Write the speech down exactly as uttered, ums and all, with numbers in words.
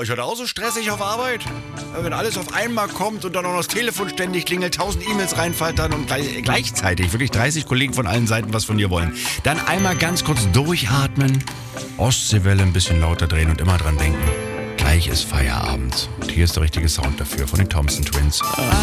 euch heute auch so stressig auf Arbeit? Wenn alles auf einmal kommt und dann auch noch das Telefon ständig klingelt, tausend E-Mails reinfaltern und gleich, gleichzeitig wirklich dreißig Kollegen von allen Seiten was von dir wollen. Dann einmal ganz kurz durchatmen, Ostseewelle ein bisschen lauter drehen und immer dran denken. Gleich ist Feierabend. Und hier ist der richtige Sound dafür von den Thompson Twins.